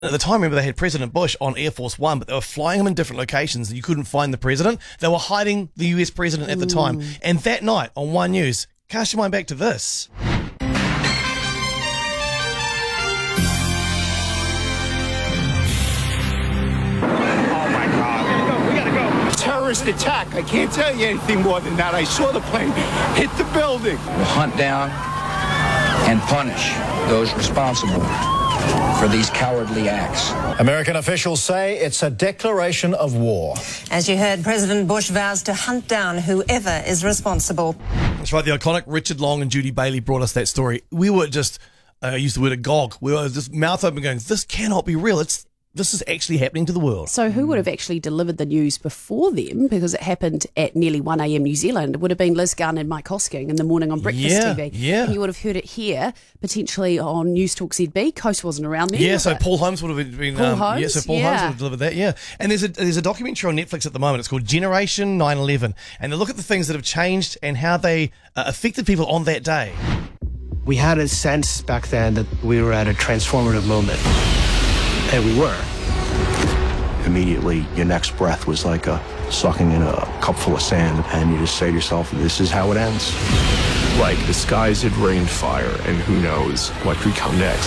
At the time, remember, they had President Bush on Air Force One, but they were flying him in different locations and you couldn't find the president. They were hiding the US president at the time. And that night on One News, cast your mind back to this. Terrorist attack. I can't tell you anything more than that. I saw the plane hit the building. We'll hunt down and punish those responsible for these cowardly acts. American officials say it's a declaration of war. As you heard, President Bush vows to hunt down whoever is responsible. That's right, the iconic Richard Long and Judy Bailey brought us that story. We were just, I used the word agog. We were just mouth open going, this cannot be real. This is actually happening to the world. So who would have actually delivered the news before them? Because it happened at nearly 1 a.m. New Zealand. It would have been Liz Gunn and Mike Hosking in the morning on Breakfast TV. Yeah. And you would have heard it here, potentially on News Talk ZB. Coast wasn't around then. Yeah, so Paul Holmes would have been... Paul Holmes? Yeah, so Paul Holmes would have delivered that, yeah. And there's a documentary on Netflix at the moment. It's called Generation 9/11. And they look at the things that have changed and how they affected people on that day. We had a sense back then that we were at a transformative moment. And we were. Immediately, your next breath was like sucking in a cup full of sand, and you just say to yourself, this is how it ends. Like the skies had rained fire, and who knows what could come next.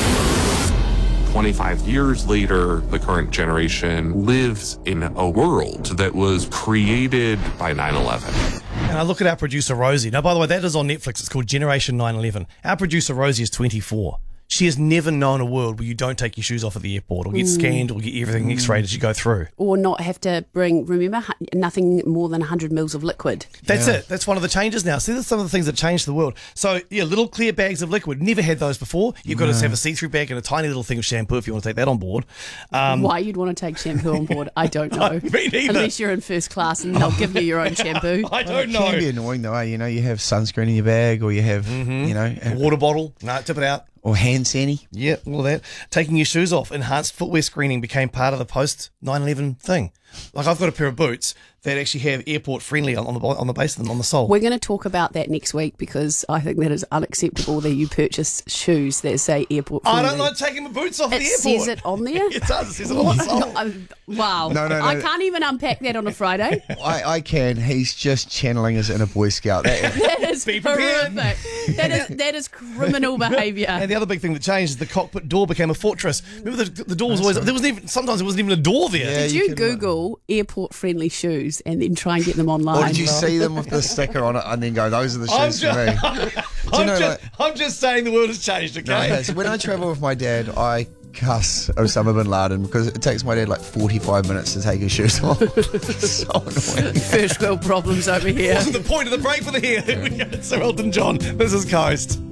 25 years later, the current generation lives in a world that was created by 9/11. And I look at our producer, Rosie. Now, by the way, that is on Netflix. It's called Generation 9/11. Our producer, Rosie, is 24. She has never known a world where you don't take your shoes off at the airport or get scanned or get everything x-rayed as you go through. Or not have to bring, remember, nothing more than 100 mils of liquid. That's it. That's one of the changes now. See, that's some of the things that changed the world. So, yeah, little clear bags of liquid. Never had those before. You've got to have a see-through bag and a tiny little thing of shampoo if you want to take that on board. Why you'd want to take shampoo on board, I don't know. Me neither. Unless you're in first class and they'll give you your own shampoo. I don't know. It can be annoying though, you know, you have sunscreen in your bag or you have, you know... A water bottle. No, tip it out. Or hand sanitizer. Yeah, all of that. Taking your shoes off. Enhanced footwear screening became part of the post 9/11 thing. Like I've got a pair of boots that actually have airport friendly on the base of them, on the sole. We're going to talk about that next week because I think that is unacceptable that you purchase shoes that say airport friendly. I don't like taking my boots off the airport. It says it on there? It does. It says it on the sole. Wow. No. I can't even unpack that on a Friday. I can. He's just channeling his inner Boy Scout. That is horrific. That is criminal behaviour. And the other big thing that changed is the cockpit door became a fortress. Remember the door was always... Sometimes there wasn't even a door there. Yeah, did you Google airport friendly shoes and then try and get them online? Or did you see them with the sticker on it and then go, those are the shoes for me? I'm just saying the world has changed, okay? No, so when I travel with my dad, I cuss Osama bin Laden because it takes my dad like 45 minutes to take his shoes off. So annoying. First world problems over here. Wasn't the point of the break for the here? Sir Elton John. This is Coast.